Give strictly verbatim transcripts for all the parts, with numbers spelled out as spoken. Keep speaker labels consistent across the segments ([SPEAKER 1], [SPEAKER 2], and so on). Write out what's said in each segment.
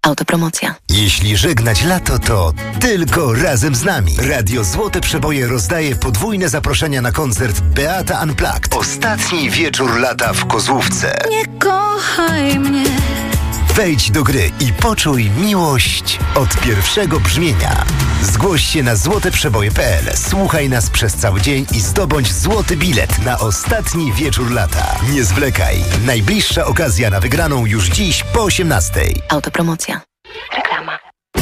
[SPEAKER 1] Autopromocja.
[SPEAKER 2] Jeśli żegnać lato, to tylko razem z nami. Radio Złote Przeboje rozdaje podwójne zaproszenia na koncert Beata Unplugged. Ostatni wieczór lata w Kozłówce.
[SPEAKER 1] Nie kochaj mnie.
[SPEAKER 2] Wejdź do gry i poczuj miłość od pierwszego brzmienia. Zgłoś się na złote przeboje kropka pe el. Słuchaj nas przez cały dzień i zdobądź złoty bilet na ostatni wieczór lata. Nie zwlekaj. Najbliższa okazja na wygraną już dziś po osiemnastej.
[SPEAKER 1] Autopromocja. Reklama.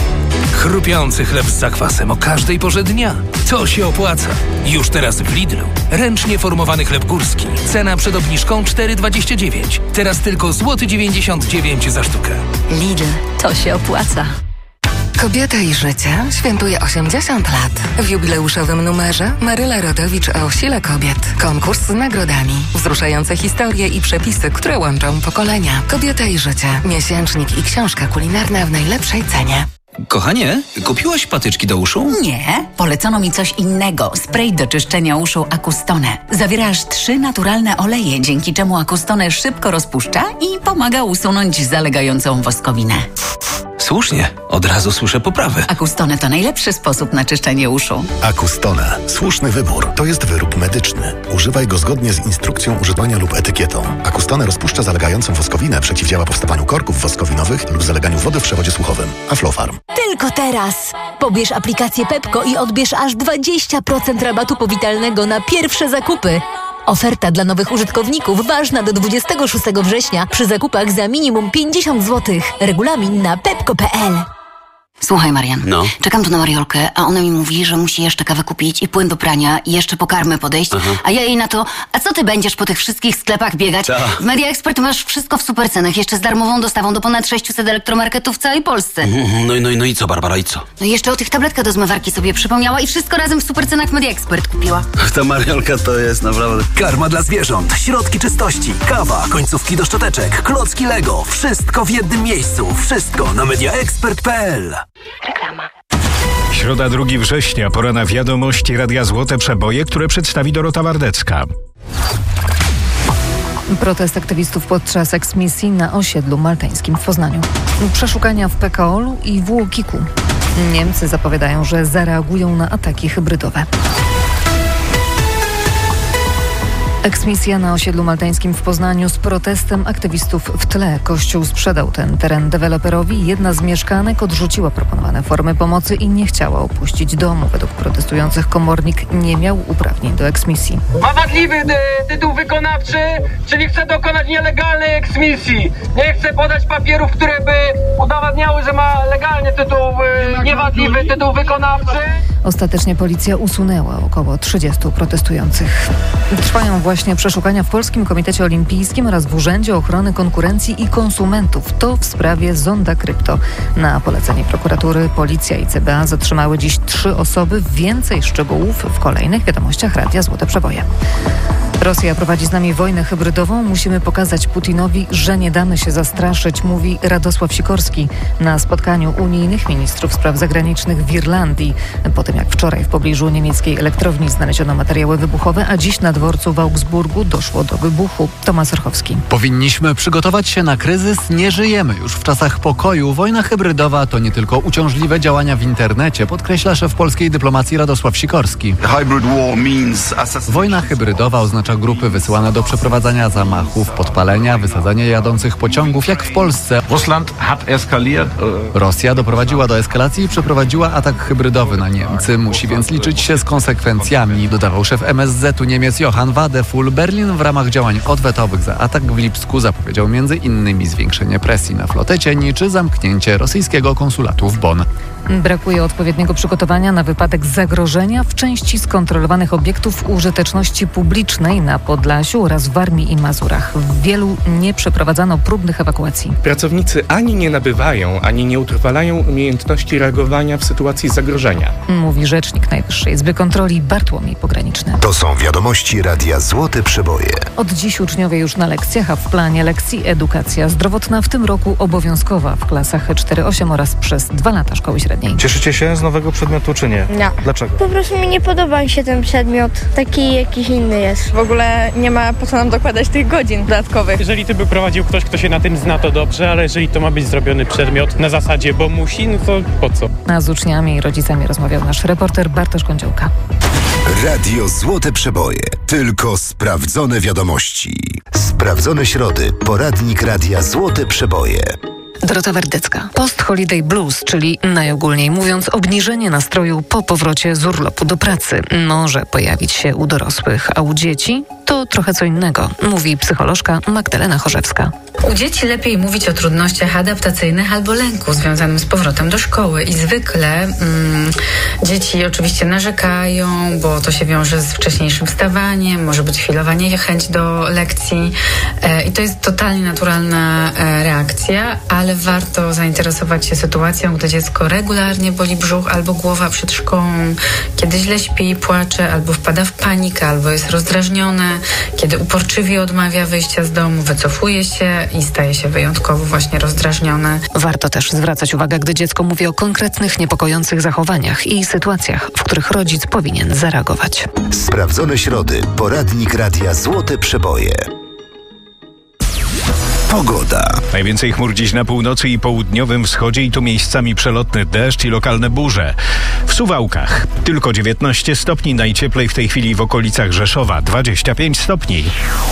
[SPEAKER 3] Chrupiący chleb z zakwasem o każdej porze dnia. To się opłaca. Już teraz w Lidlu. Ręcznie formowany chleb górski. Cena przed obniżką cztery dwadzieścia dziewięć. Teraz tylko złoty dziewięćdziesiąt dziewięć za sztukę.
[SPEAKER 1] Lidl. To się opłaca.
[SPEAKER 4] Kobieta i życie świętuje osiemdziesiąt lat. W jubileuszowym numerze Maryla Rodowicz o sile kobiet. Konkurs z nagrodami, wzruszające historie i przepisy, które łączą pokolenia. Kobieta i życie. Miesięcznik i książka kulinarna w najlepszej cenie.
[SPEAKER 5] Kochanie, kupiłaś patyczki do uszu?
[SPEAKER 6] Nie, polecono mi coś innego. Spray do czyszczenia uszu Acustone. Zawiera aż trzy naturalne oleje, dzięki czemu Acustone szybko rozpuszcza i pomaga usunąć zalegającą woskowinę.
[SPEAKER 5] Słusznie, od razu słyszę poprawę.
[SPEAKER 6] Acustone to najlepszy sposób na czyszczenie uszu.
[SPEAKER 7] Acustone. Słuszny wybór. To jest wyrób medyczny. Używaj go zgodnie z instrukcją używania lub etykietą. Acustone rozpuszcza zalegającą woskowinę, przeciwdziała powstawaniu korków woskowinowych lub zaleganiu wody w przewodzie słuchowym. Aflofarm.
[SPEAKER 8] Tylko teraz! Pobierz aplikację Pepko i odbierz aż dwadzieścia procent rabatu powitalnego na pierwsze zakupy. Oferta dla nowych użytkowników ważna do dwudziestego szóstego września przy zakupach za minimum pięćdziesiąt złotych. Regulamin na pepko kropka pe el.
[SPEAKER 6] Słuchaj, Marian,
[SPEAKER 5] No?
[SPEAKER 6] czekam tu na Mariolkę, a ona mi mówi, że musi jeszcze kawę kupić i płyn do prania i jeszcze po karmę podejść,
[SPEAKER 5] Aha.
[SPEAKER 6] a ja jej na to, a co ty będziesz po tych wszystkich sklepach biegać?
[SPEAKER 5] Ta.
[SPEAKER 6] W Media Expert masz wszystko w super cenach, jeszcze z darmową dostawą do ponad sześciuset elektromarketów w całej Polsce.
[SPEAKER 5] Mhm, No i, no, i, no i co, Barbara, i co?
[SPEAKER 6] No i jeszcze o tych tabletkach do zmywarki sobie przypomniała i wszystko razem w super cenach w Media Expert kupiła.
[SPEAKER 5] Ta Mariolka to jest naprawdę...
[SPEAKER 9] Karma dla zwierząt, środki czystości, kawa, końcówki do szczoteczek, klocki Lego. Wszystko w jednym miejscu. Wszystko na media expert kropka pe el.
[SPEAKER 1] Reklama.
[SPEAKER 10] Środa drugiego września, pora na wiadomości Radia Złote Przeboje, które przedstawi Dorota Wardecka.
[SPEAKER 11] Protest aktywistów podczas eksmisji na osiedlu maltańskim w Poznaniu. Przeszukania w pe ka o lu i w Łokiku. Niemcy zapowiadają, że zareagują na ataki hybrydowe. Eksmisja na osiedlu maltańskim w Poznaniu z protestem aktywistów w tle. Kościół sprzedał ten teren deweloperowi. Jedna z mieszkanek odrzuciła proponowane formy pomocy i nie chciała opuścić domu. Według protestujących komornik nie miał uprawnień do eksmisji.
[SPEAKER 12] Ma wadliwy ty- tytuł wykonawczy, czyli chce dokonać nielegalnej eksmisji. Nie chce podać papierów, które by udowadniały, że ma legalnie tytuł, y, niewadliwy tytuł wykonawczy.
[SPEAKER 11] Ostatecznie policja usunęła około trzydziestu protestujących. Trwają właśnie przeszukania w Polskim Komitecie Olimpijskim oraz w Urzędzie Ochrony Konkurencji i Konsumentów. To w sprawie Zonda Krypto. Na polecenie prokuratury policja i ce be a zatrzymały dziś trzy osoby. Więcej szczegółów w kolejnych wiadomościach Radia Złote Przeboje. Rosja prowadzi z nami wojnę hybrydową. Musimy pokazać Putinowi, że nie damy się zastraszyć, mówi Radosław Sikorski na spotkaniu unijnych ministrów spraw zagranicznych w Irlandii. Po tym jak wczoraj w pobliżu niemieckiej elektrowni znaleziono materiały wybuchowe, a dziś na dworcu w Augsburgu doszło do wybuchu. Tomasz Orchowski.
[SPEAKER 13] Powinniśmy przygotować się na kryzys. Nie żyjemy już w czasach pokoju. Wojna hybrydowa to nie tylko uciążliwe działania w internecie, podkreśla szef polskiej dyplomacji Radosław Sikorski. Wojna hybrydowa oznacza grupy wysyłane do przeprowadzania zamachów, podpalenia, wysadzania jadących pociągów, jak w Polsce. Rosja doprowadziła do eskalacji i przeprowadziła atak hybrydowy na Niemcy. Musi więc liczyć się z konsekwencjami, dodawał szef em es zetu Niemiec Johann Wadefull. Berlin w ramach działań odwetowych za atak w Lipsku zapowiedział między innymi zwiększenie presji na flotę cieni czy zamknięcie rosyjskiego konsulatu w Bonn.
[SPEAKER 11] Brakuje odpowiedniego przygotowania na wypadek zagrożenia w części skontrolowanych obiektów użyteczności publicznej na Podlasiu oraz w Warmii i Mazurach. W wielu nie przeprowadzano próbnych ewakuacji.
[SPEAKER 14] Pracownicy ani nie nabywają, ani nie utrwalają umiejętności reagowania w sytuacji zagrożenia.
[SPEAKER 11] Mówi mówi rzecznik Najwyższej Izby Kontroli Bartłomiej Pograniczny.
[SPEAKER 2] To są wiadomości Radia Złote Przeboje.
[SPEAKER 11] Od dziś uczniowie już na lekcjach, a w planie lekcji edukacja zdrowotna w tym roku obowiązkowa w klasach cztery osiem oraz przez dwa lata szkoły średniej.
[SPEAKER 14] Cieszycie się z nowego przedmiotu czy nie?
[SPEAKER 15] Nie.
[SPEAKER 14] Dlaczego?
[SPEAKER 15] Po prostu mi nie podoba mi się ten przedmiot. Taki jakiś inny jest.
[SPEAKER 16] W ogóle nie ma po co nam dokładać tych godzin dodatkowych.
[SPEAKER 17] Jeżeli to by prowadził ktoś, kto się na tym zna, to dobrze, ale jeżeli to ma być zrobiony przedmiot na zasadzie, bo musi, no to po co?
[SPEAKER 11] A z uczniami i rodzicami rozmawiał nasz reporter Bartosz Kądziołka.
[SPEAKER 2] Radio Złote Przeboje. Tylko sprawdzone wiadomości. Sprawdzone środy. Poradnik Radia Złote Przeboje.
[SPEAKER 11] Dorota Werdecka. Post-holiday blues, czyli najogólniej mówiąc obniżenie nastroju po powrocie z urlopu do pracy, może pojawić się u dorosłych, a u dzieci to trochę co innego, mówi psycholożka Magdalena Chorzewska.
[SPEAKER 18] U dzieci lepiej mówić o trudnościach adaptacyjnych albo lęku związanym z powrotem do szkoły i zwykle mm, dzieci oczywiście narzekają, bo to się wiąże z wcześniejszym wstawaniem, może być chwilowa niechęć do lekcji e, i to jest totalnie naturalna e, reakcja, ale warto zainteresować się sytuacją, gdy dziecko regularnie boli brzuch albo głowa przed szkołą, kiedy źle śpi, płacze, albo wpada w panikę, albo jest rozdrażnione, kiedy uporczywie odmawia wyjścia z domu, wycofuje się i staje się wyjątkowo właśnie rozdrażnione.
[SPEAKER 11] Warto też zwracać uwagę, gdy dziecko mówi o konkretnych, niepokojących zachowaniach i sytuacjach, w których rodzic powinien zareagować.
[SPEAKER 2] Sprawdzone środy. Poradnik Radia Złote Przeboje. Pogoda.
[SPEAKER 10] Najwięcej chmur dziś na północy i południowym wschodzie i tu miejscami przelotny deszcz i lokalne burze. W Suwałkach tylko dziewiętnaście stopni, najcieplej w tej chwili w okolicach Rzeszowa dwadzieścia pięć stopni.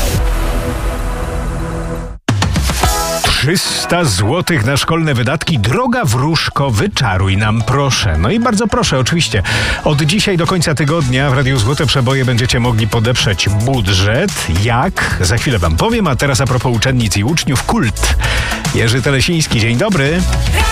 [SPEAKER 10] trzysta złotych na szkolne wydatki. Droga wróżko, wyczaruj nam proszę. No i bardzo proszę, oczywiście. Od dzisiaj do końca tygodnia w Radiu Złote Przeboje będziecie mogli podeprzeć budżet. Jak? Za chwilę wam powiem, a teraz a propos uczennic i uczniów, kult. Jerzy Telesiński, dzień dobry.